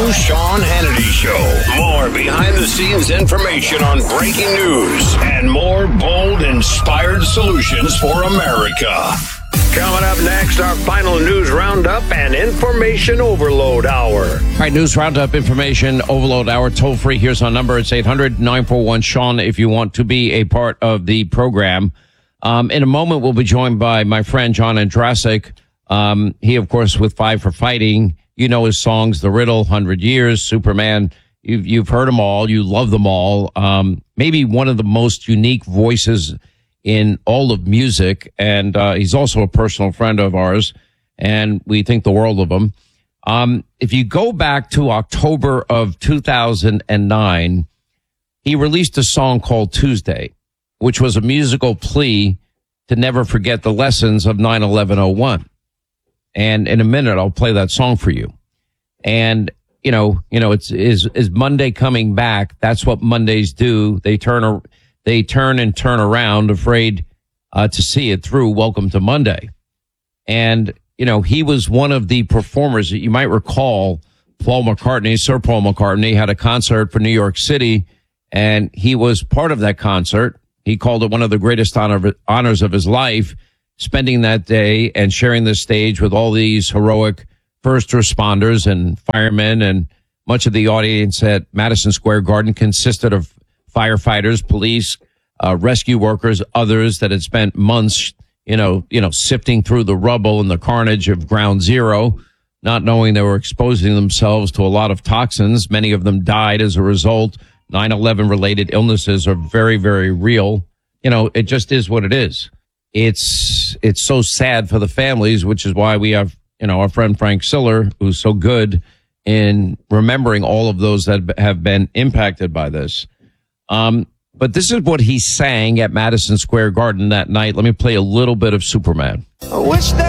Sean Hannity Show. More behind-the-scenes information on breaking news and more bold, inspired solutions for America. Coming up next, our final news roundup and information overload hour. All right, news roundup, information overload hour. Toll free. Here's our number. It's 800-941-SEAN if you want to be a part of the program. In a moment, we'll be joined by my friend John Andrasik. He, of course, with Five for Fighting. You know his songs, The Riddle, 100 Years, Superman. You've heard them all. You love them all. Maybe one of the most unique voices in all of music. And he's also a personal friend of ours. And we think the world of him. If you go back to October of 2009, he released a song called Tuesday, which was a musical plea to never forget the lessons of 9/11/01. And in a minute, I'll play that song for you. And, is Monday coming back? That's what Mondays do. They turn and turn around, afraid to see it through. Welcome to Monday. And, he was one of the performers that you might recall. Sir Paul McCartney had a concert for New York City, and he was part of that concert. He called it one of the greatest honors of his life, spending that day and sharing the stage with all these heroic first responders and firemen. And much of the audience at Madison Square Garden consisted of firefighters, police, rescue workers, others that had spent months, sifting through the rubble and the carnage of Ground Zero, not knowing they were exposing themselves to a lot of toxins. Many of them died as a result. 9/11 related illnesses are very, very real. It just is what it is. It's so sad for the families, which is why we have, our friend Frank Siller, who's so good in remembering all of those that have been impacted by this. But this is what he sang at Madison Square Garden that night. Let me play a little bit of Superman. I wish that